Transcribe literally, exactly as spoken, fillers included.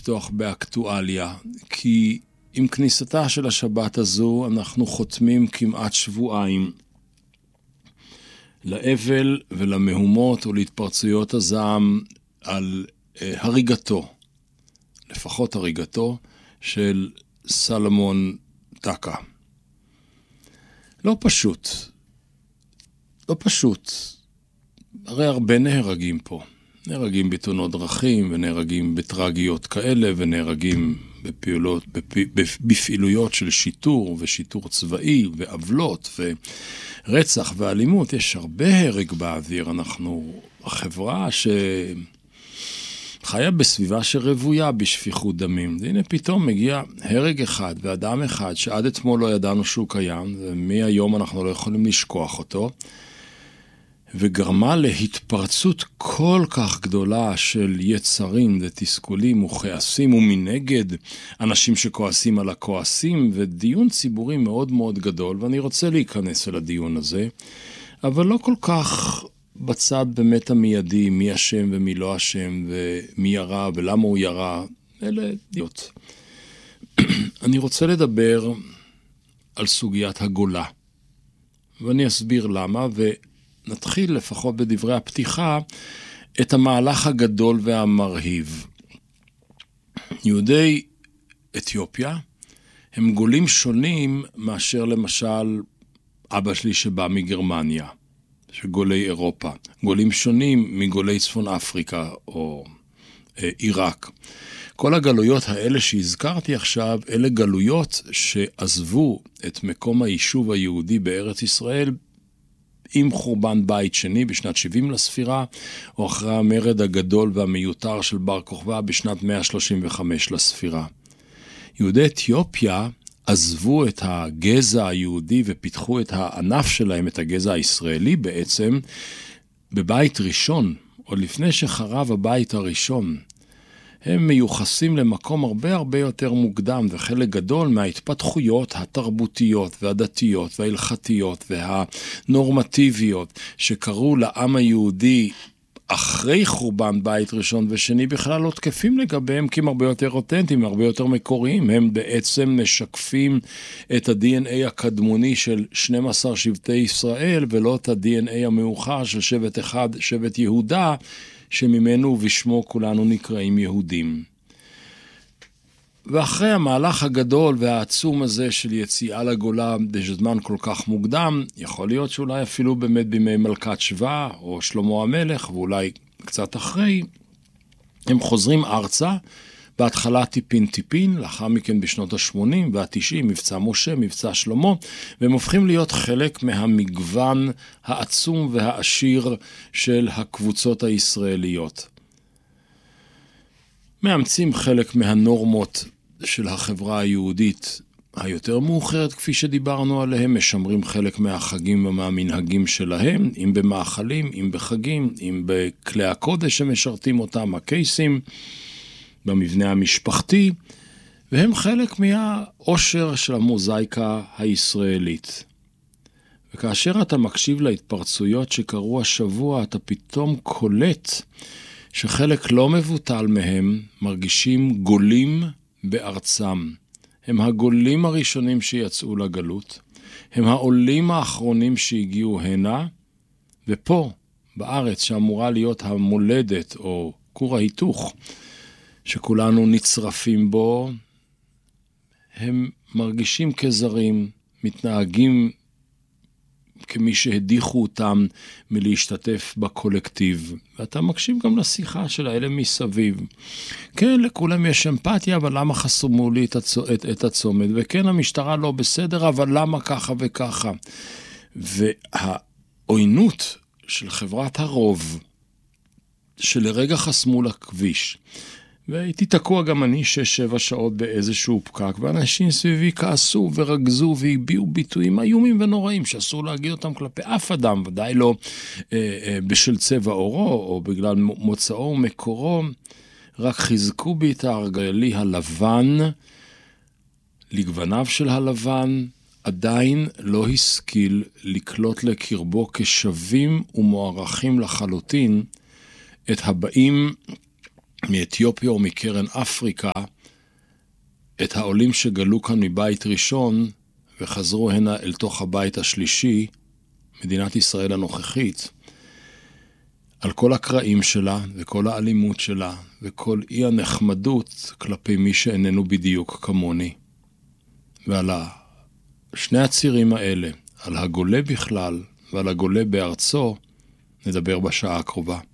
לפתוח באקטואליה, כי עם כניסתה של השבת הזו אנחנו חותמים כמעט שבועיים לאבל ולמהומות ולהתפרצויות הזעם על אה, הריגתו, לפחות הריגתו, של סלומון טקה. לא פשוט, לא פשוט. הרי הרבה נהרגים פה. נהרגים בתאונות דרכים, ונהרגים בטרגיות כאלה, ונהרגים בפעולות, בפ... בפעילויות של שיטור, ושיטור צבאי, ועבלות, ורצח ואלימות. יש הרבה הרג באוויר. אנחנו החברה שחיה בסביבה שרבויה בשפיכות דמים. והנה פתאום מגיע הרג אחד, ואדם אחד, שעד אתמול לא ידענו שהוא קיים, ומהיום אנחנו לא יכולים לשכוח אותו, וגרמה להתפרצות כל כך גדולה של יצרים ותסכולים וכעסים, ומנגד אנשים שכועסים על הכועסים, ודיון ציבורי מאוד מאוד גדול, ואני רוצה להיכנס אל הדיון הזה, אבל לא כל כך בצד באמת המיידי, מי אשם ומי לא אשם, ומי ירה ולמה הוא ירה, אלה דעות. אני רוצה לדבר על סוגיית הגולה, ואני אסביר למה, ו... נתחיל לפחות בדברי הפתיחה את המהלך הגדול והמרהיב. יהודי אתיופיה הם גולים שונים מאשר למשל אבא שלי שבא מגרמניה, שגולי אירופה. גולים שונים מגולי צפון אפריקה או אה, עיראק. כל הגלויות האלה שהזכרתי עכשיו, אלה גלויות שעזבו את מקום היישוב היהודי בארץ ישראל עם חורבן בית שני בשנת שבעים לספירה, או אחרי המרד הגדול והמיותר של בר כוכבא בשנת מאה שלושים וחמש לספירה. יהודי אתיופיה עזבו את הגזע היהודי ופיתחו את הענף שלהם, את הגזע הישראלי בעצם, בבית ראשון, עוד לפני שחרב הבית הראשון. הם מיוחסים למקום הרבה הרבה יותר מוקדם, וחלק גדול מההתפתחויות התרבותיות והדתיות וההלכתיות והנורמטיביות שקרו לעם היהודי אחרי חורבן בית ראשון ושני, בכלל לא תקפים לגביהם, כי הם הרבה יותר אותנטיים, הרבה יותר מקוריים. הם בעצם משקפים את ה-די אן איי הקדמוני של שנים עשר שבטי ישראל, ולא את ה-די אן איי המאוחר של שבט אחד, שבט יהודה, שממנו ובשמו כולנו נקראים יהודים. ואחרי המהלך הגדול והעצום הזה של יציאה לגולה בזמן כל כך מוקדם, יכול להיות שאולי אפילו באמת בימי מלכת שבא או שלמה המלך, ואולי קצת אחרי, הם חוזרים ארצה, בהתחלה טיפין טיפין, לאחר מכן בשנות ה-שמונים וה-תשעים, מבצע משה, מבצע שלמה, והם הופכים להיות חלק מהמגוון העצום והעשיר של הקבוצות הישראליות. מאמצים חלק מהנורמות של החברה היהודית היותר מאוחרת, כפי שדיברנו עליהם, משמרים חלק מהחגים ומהמנהגים שלהם, אם במאכלים, אם בחגים, אם בכלי הקודש שמשרתים אותם, הקייסים, במבנה המשפחתי, והם חלק מהעושר של המוזאיקה הישראלית. וכאשר אתה מקשיב להתפרצויות שקרו השבוע, אתה פתאום קולט שחלק לא מבוטל מהם מרגישים גולים בארצם. הם הגולים הראשונים שיצאו לגלות, הם העולים האחרונים שהגיעו הנה, ופה, בארץ, שאמורה להיות המולדת או כור ההיתוך, שכולנו נצרפים בו, הם מרגישים כזרים, מתנהגים כמי שהדיחו אותם מלהשתתף בקולקטיב. ואתה מקשיב גם לשיחה של האלה מסביב. כן, לכולם יש אמפתיה, אבל למה חסמו לי את, הצ... את, את הצומת? וכן, המשטרה לא בסדר, אבל למה ככה וככה? והעוינות של חברת הרוב, שלרגע חסמו לכביש, והייתי תקוע גם אני שש שבע שעות באיזשהו פקק, ואנשים סביבי כעסו ורגזו והביעו ביטויים איומים ונוראים שאסור להגיד אותם כלפי אף אדם, ודאי לא אה, אה, בשל צבע אורו או בגלל מוצאו ומקורו, רק חיזקו בי את ההרגלי הלבן, לגווניו של הלבן, עדיין לא השכיל לקלוט לקרבו כשווים ומוערכים לחלוטין את הבאים מאתיופיה ומקרן אפריקה, את העולים שגלו כאן מבית ראשון וחזרו הנה אל תוך הבית השלישי, מדינת ישראל הנוכחית, על כל הקרעים שלה וכל האלימות שלה וכל אי הנחמדות כלפי מי שאיננו בדיוק כמוני. ועל שני הצירים האלה, על הגולה בכלל ועל הגולה בארצו, נדבר בשעה הקרובה.